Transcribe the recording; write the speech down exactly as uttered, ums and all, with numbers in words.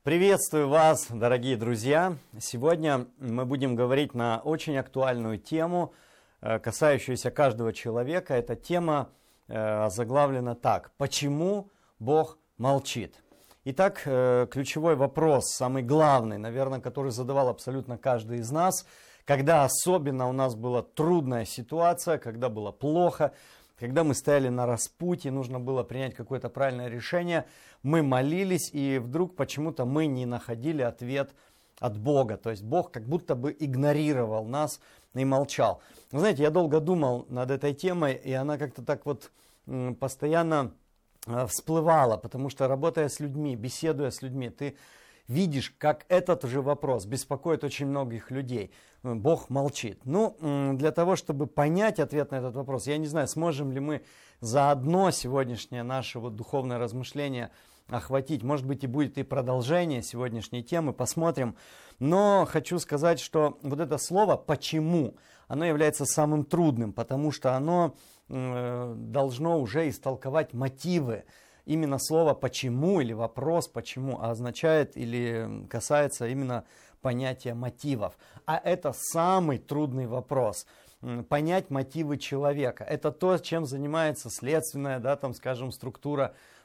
Приветствую вас, дорогие друзья! Сегодня мы будем говорить на очень актуальную тему, касающуюся каждого человека. Эта тема озаглавлена так: «Почему Бог молчит?». Итак, ключевой вопрос, самый главный, наверное, который задавал абсолютно каждый из нас, когда особенно у нас была трудная ситуация, когда было плохо, когда мы стояли на распутье, нужно было принять какое-то правильное решение, мы молились, и вдруг почему-то мы не находили ответ от Бога. То есть Бог как будто бы игнорировал нас и молчал. Вы знаете, я долго думал над этой темой, и она как-то так вот постоянно всплывала, потому что, работая с людьми, беседуя с людьми, ты видишь, как этот же вопрос беспокоит очень многих людей. Бог молчит. Ну, для того, чтобы понять ответ на этот вопрос, я не знаю, сможем ли мы заодно сегодняшнее наше вот духовное размышление охватить. Может быть, и будет и продолжение сегодняшней темы, посмотрим. Но хочу сказать, что вот это слово «почему», оно является самым трудным, потому что оно э, должно уже истолковать мотивы. Именно слово «почему» или вопрос «почему» означает или касается именно понятия мотивов. А это самый трудный вопрос. Понять мотивы человека. Это то, чем занимается следственная, да, там, скажем, структура